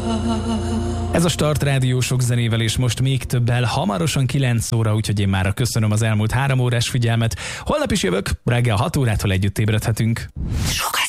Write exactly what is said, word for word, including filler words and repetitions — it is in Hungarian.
Ez a Start Rádió sok zenével és most még többel, hamarosan kilenc óra, úgyhogy én már köszönöm az elmúlt három órás figyelmet. Holnap is jövök, reggel hat órától együtt ébredhetünk. Sokat